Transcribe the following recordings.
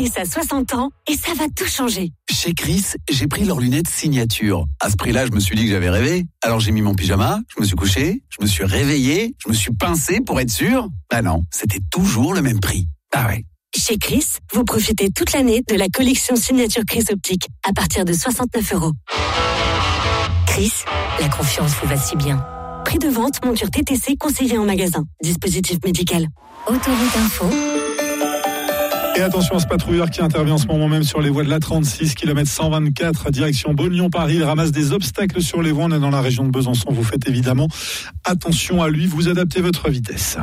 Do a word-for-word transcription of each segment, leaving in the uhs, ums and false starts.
Chris a soixante ans et ça va tout changer. Chez Chris, j'ai pris leurs lunettes signature. À ce prix-là, je me suis dit que j'avais rêvé. Alors j'ai mis mon pyjama, je me suis couché, je me suis réveillé, je me suis pincé pour être sûr. Ah non, c'était toujours le même prix. Ah ouais. Chez Chris, vous profitez toute l'année de la collection signature Chris Optique à partir de soixante-neuf euros. Chris, la confiance vous va si bien. Prix de vente, monture T T C conseillé en magasin. Dispositif médical. Autoroute Info. Et attention à ce patrouilleur qui intervient en ce moment même sur les voies de l'A trente-six, kilomètre cent vingt-quatre, direction Beaune-Lyon-Paris. Il ramasse des obstacles sur les voies. On est dans la région de Besançon. Vous faites évidemment attention à lui. Vous adaptez votre vitesse.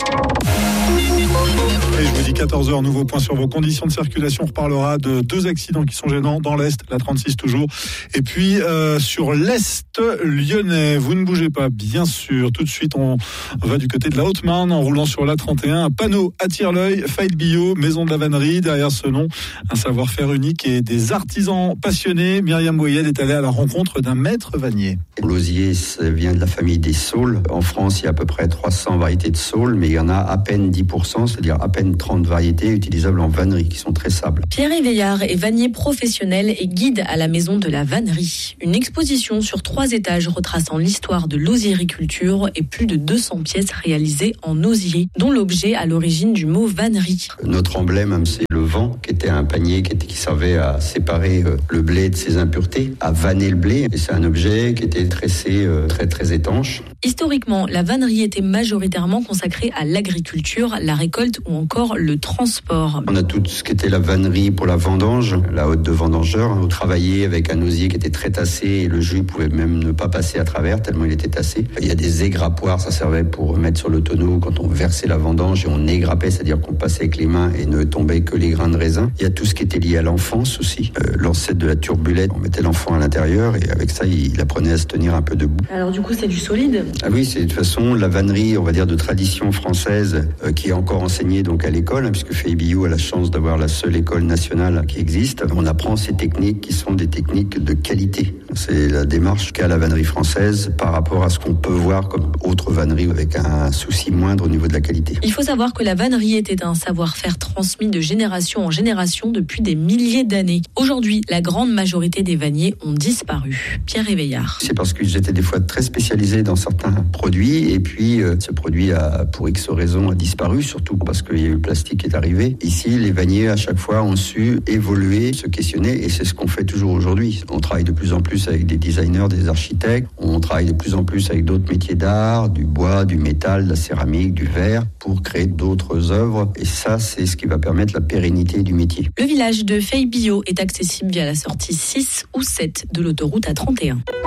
Et je vous dis quatorze heures, nouveau point sur vos conditions de circulation. On reparlera de deux accidents qui sont gênants dans l'Est, la trente-six toujours. Et puis euh, sur l'Est lyonnais, vous ne bougez pas, bien sûr. Tout de suite, on va du côté de la Haute-Marne en roulant sur l'A trente et un. Un panneau attire l'œil, Fight Bio, maison de la vannerie. Derrière ce nom, un savoir-faire unique et des artisans passionnés. Myriam Boyed est allée à la rencontre d'un maître vannier. L'osier vient de la famille des saules. En France, il y a à peu près trois cents variétés de saules, mais il y en a à peine dix pour cent, c'est-à-dire à peine trente variétés utilisables en vannerie qui sont tressables. Pierre Éveillard est vannier professionnel et guide à la maison de la vannerie. Une exposition sur trois étages retraçant l'histoire de l'osiericulture et plus de deux cents pièces réalisées en osier, dont l'objet à l'origine du mot vannerie. Notre emblème, c'est le vent, qui était un panier qui, était, qui servait à séparer le blé de ses impuretés, à vanner le blé. Et c'est un objet qui était tressé très très étanche. Historiquement, la vannerie était majoritairement consacrée à l'agriculture, la récolte ou encore le transport. On a tout ce qui était la vannerie pour la vendange, la hotte de vendangeur. On travaillait avec un osier qui était très tassé et le jus pouvait même ne pas passer à travers tellement il était tassé. Il y a des égrappoirs, ça servait pour mettre sur le tonneau quand on versait la vendange et on égrappait, c'est-à-dire qu'on passait avec les mains et ne tombait que les grains de raisin. Il y a tout ce qui était lié à l'enfance aussi. Euh, l'ancêtre de la turbulette, on mettait l'enfant à l'intérieur et avec ça, il apprenait à se tenir un peu debout. Alors du coup, c'est du solide ? Ah oui, c'est de toute façon la vannerie, on va dire, de tradition française euh, qui est encore enseignée donc à l'école, hein, puisque Fight Bio a la chance d'avoir la seule école nationale qui existe. On apprend ces techniques qui sont des techniques de qualité. C'est la démarche qu'a la vannerie française par rapport à ce qu'on peut voir comme autre vannerie avec un souci moindre au niveau de la qualité. Il faut savoir que la vannerie était un savoir-faire transmis de génération en génération depuis des milliers d'années. Aujourd'hui, la grande majorité des vanniers ont disparu. Pierre Éveillard. C'est parce qu'ils étaient des fois très spécialisés dans certains produits et puis euh, ce produit a, pour X raisons, a disparu, surtout parce qu'il y a eu le plastique qui est arrivé. Ici, les vanniers, à chaque fois, ont su évoluer, se questionner et c'est ce qu'on fait toujours aujourd'hui. On travaille de plus en plus avec des designers, des architectes. On travaille de plus en plus avec d'autres métiers d'art, du bois, du métal, de la céramique, du verre, pour créer d'autres œuvres. Et ça, c'est ce qui va permettre la pérennité du métier. Le village de Fight Bio est accessible via la sortie six ou sept de l'autoroute A trente et un.